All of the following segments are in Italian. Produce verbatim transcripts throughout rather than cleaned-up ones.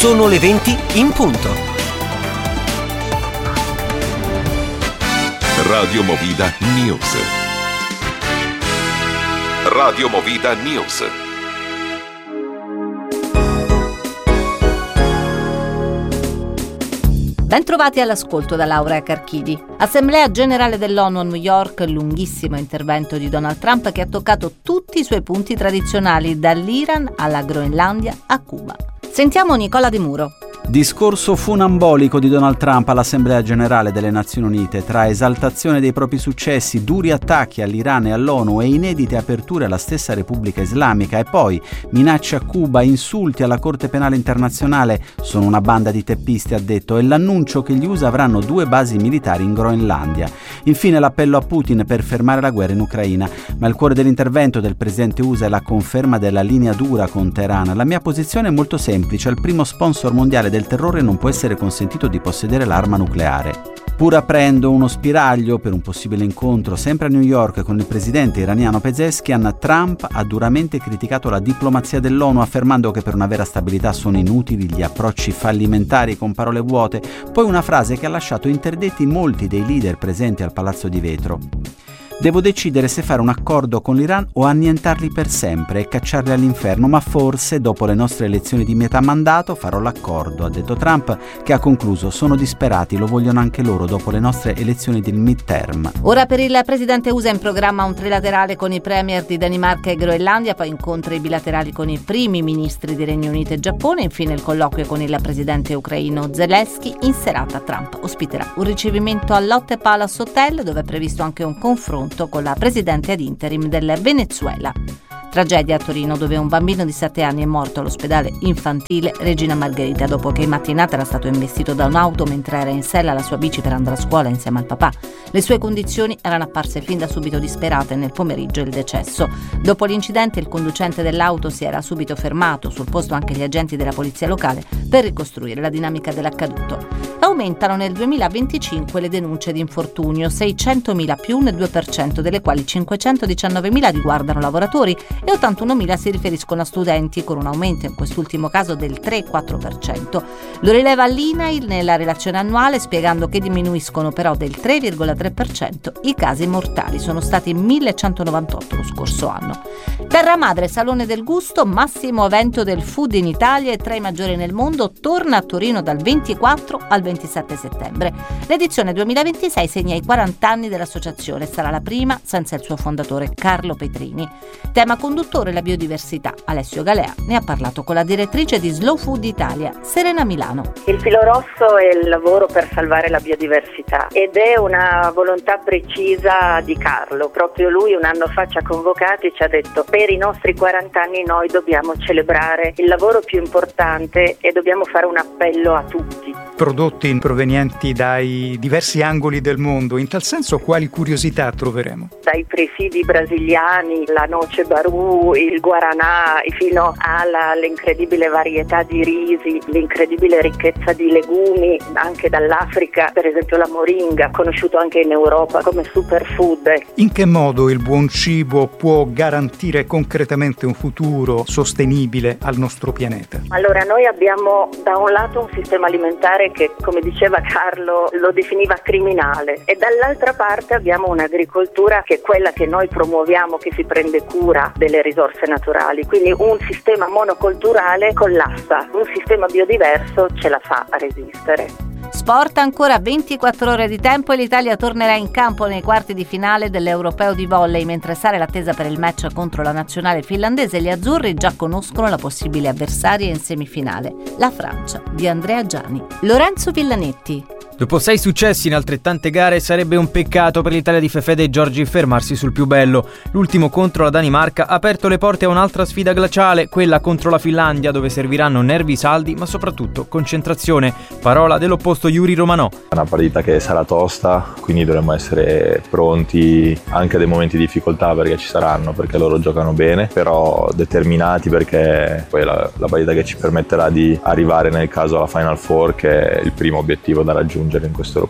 Sono le venti in punto. Radio Movida News. Radio Movida News. Bentrovati all'ascolto da Laura Carchidi. Assemblea generale dell'ONU a New York, lunghissimo intervento di Donald Trump che ha toccato tutti i suoi punti tradizionali, dall'Iran alla Groenlandia a Cuba. Sentiamo Nicola De Muro. Discorso funambolico di Donald Trump all'Assemblea Generale delle Nazioni Unite, tra esaltazione dei propri successi, duri attacchi all'Iran e all'ONU e inedite aperture alla stessa Repubblica Islamica, e poi minacce a Cuba, insulti alla Corte Penale Internazionale. Sono una banda di teppisti, ha detto, e l'annuncio che gli U S A avranno due basi militari in Groenlandia. Infine l'appello a Putin per fermare la guerra in Ucraina. Ma il cuore dell'intervento del presidente U S A è la conferma della linea dura con Teheran. La mia posizione è molto semplice: al primo sponsor mondiale del terrore non può essere consentito di possedere l'arma nucleare. Pur aprendo uno spiraglio per un possibile incontro sempre a New York con il presidente iraniano Pezeshkian, Trump ha duramente criticato la diplomazia dell'ONU, affermando che per una vera stabilità sono inutili gli approcci fallimentari con parole vuote. Poi una frase che ha lasciato interdetti molti dei leader presenti al Palazzo di Vetro: devo decidere se fare un accordo con l'Iran o annientarli per sempre e cacciarli all'inferno, ma forse dopo le nostre elezioni di metà mandato farò l'accordo, ha detto Trump, che ha concluso: sono disperati, lo vogliono anche loro dopo le nostre elezioni del midterm. Ora per il presidente U S A in programma un trilaterale con i premier di Danimarca e Groenlandia, poi incontri bilaterali con i primi ministri di Regno Unito e Giappone, infine il colloquio con il presidente ucraino Zelensky. In serata Trump ospiterà un ricevimento al Lotte Palace Hotel, dove è previsto anche un confronto con la presidente ad interim del Venezuela. Tragedia a Torino, dove un bambino di sette anni è morto all'ospedale infantile Regina Margherita dopo che in mattinata era stato investito da un'auto mentre era in sella alla sua bici per andare a scuola insieme al papà. Le sue condizioni erano apparse fin da subito disperate e nel pomeriggio il decesso. Dopo l'incidente il conducente dell'auto si era subito fermato, sul posto anche gli agenti della polizia locale, per ricostruire la dinamica dell'accaduto. Aumentano nel duemilaventicinque le denunce di infortunio, seicentomila più nel due per cento, delle quali cinquecentodiciannovemila riguardano lavoratori e ottantunomila si riferiscono a studenti, con un aumento in quest'ultimo caso del tre virgola quattro per cento. Lo rileva l'I N A I L nella relazione annuale, spiegando che diminuiscono però del tre virgola tre per cento i casi mortali. Sono stati millecentonovantotto lo scorso anno. Terra Madre, Salone del Gusto, massimo evento del food in Italia e tra i maggiori nel mondo, torna a Torino dal ventiquattro al ventisette settembre. L'edizione duemilaventisei segna i quaranta anni dell'associazione, sarà la prima senza il suo fondatore Carlo Petrini. Tema conduttore la biodiversità. Alessio Galea ne ha parlato con la direttrice di Slow Food Italia, Serena Milano. Il filo rosso è il lavoro per salvare la biodiversità ed è una volontà precisa di Carlo. Proprio lui un anno fa ci ha convocati e ci ha detto: per i nostri quaranta anni noi dobbiamo celebrare il lavoro più importante e dobbiamo fare un appello a tutti. Prodotti provenienti dai diversi angoli del mondo, in tal senso quali curiosità troveremo? Dai presidi brasiliani, la noce barù, il guaranà, fino all'incredibile varietà di risi, l'incredibile ricchezza di legumi, anche dall'Africa, per esempio la moringa, conosciuto anche in Europa come superfood. In che modo il buon cibo può garantire concretamente un futuro sostenibile al nostro pianeta? Allora, noi abbiamo da un lato un sistema alimentare che, come diceva Carlo, lo definiva criminale, e dall'altra parte abbiamo un'agricoltura che è quella che noi promuoviamo, che si prende cura delle risorse naturali. Quindi un sistema monocolturale collassa, un sistema biodiverso ce la fa a resistere. Sport, ancora ventiquattro ore di tempo e l'Italia tornerà in campo nei quarti di finale dell'Europeo di volley. Mentre sale l'attesa per il match contro la nazionale finlandese, gli azzurri già conoscono la possibile avversaria in semifinale, la Francia di Andrea Giani. Lorenzo Villanetti. Dopo sei successi in altrettante gare sarebbe un peccato per l'Italia di Fefede e Giorgi fermarsi sul più bello. L'ultimo contro la Danimarca ha aperto le porte a un'altra sfida glaciale, quella contro la Finlandia, dove serviranno nervi saldi ma soprattutto concentrazione. Parola dell'opposto Yuri Romanò. È una partita che sarà tosta, quindi dovremmo essere pronti anche a dei momenti di difficoltà, perché ci saranno, perché loro giocano bene, però determinati, perché poi è la, la partita che ci permetterà di arrivare nel caso alla Final Four, che è il primo obiettivo da raggiungere in questo europeo.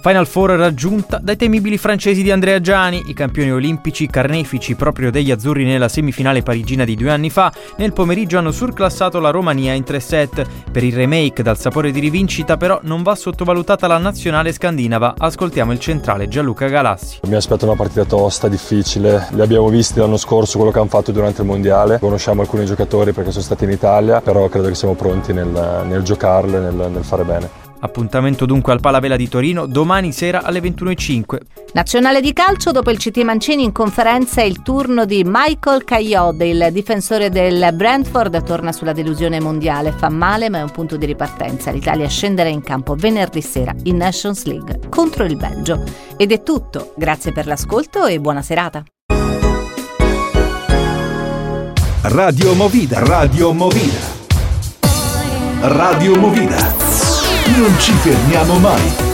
Final Four raggiunta dai temibili francesi di Andrea Giani, i campioni olimpici carnefici proprio degli azzurri nella semifinale parigina di due anni fa. Nel pomeriggio hanno surclassato la Romania in tre set. Per il remake dal sapore di rivincita però non va sottovalutata la nazionale scandinava. Ascoltiamo il centrale Gianluca Galassi. Mi aspetto una partita tosta, difficile. Li abbiamo visti l'anno scorso, quello che hanno fatto durante il mondiale. Conosciamo alcuni giocatori perché sono stati in Italia, però credo che siamo pronti nel, nel giocarlo e nel, nel fare bene. Appuntamento dunque al Palavela di Torino domani sera alle ventuno e cinque. Nazionale di calcio, dopo il C T Mancini in conferenza è il turno di Michael Kayode, il difensore del Brentford, torna sulla delusione mondiale, fa male ma è un punto di ripartenza. L'Italia scenderà in campo venerdì sera in Nations League contro il Belgio. Ed è tutto, grazie per l'ascolto e buona serata. Radio Movida, Radio Movida, Radio Movida. Non ci fermiamo mai.